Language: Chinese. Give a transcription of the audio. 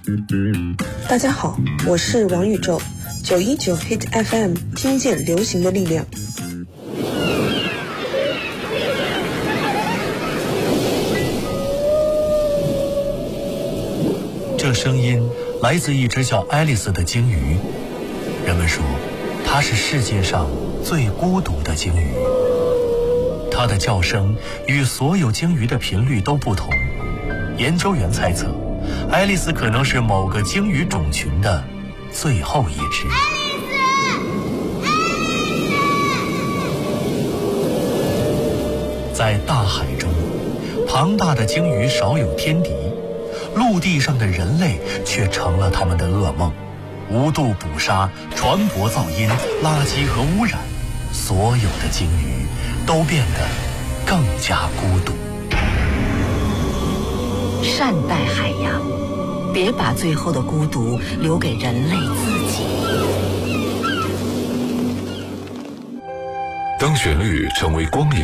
大家好，我是王宇宙，919 Hit FM， 听见流行的力量。 这声音来自一只叫爱丽丝的鲸鱼，人们说它是世界上最孤独的鲸鱼。它的叫声与所有鲸鱼的频率都不同，研究员猜测爱丽丝可能是某个鲸鱼种群的最后一只。在大海中，庞大的鲸鱼少有天敌，陆地上的人类却成了他们的噩梦。无度捕杀、船舶噪音、垃圾和污染，所有的鲸鱼都变得更加孤独。 善待海洋，别把最后的孤独留给人类自己。 当旋律成为光影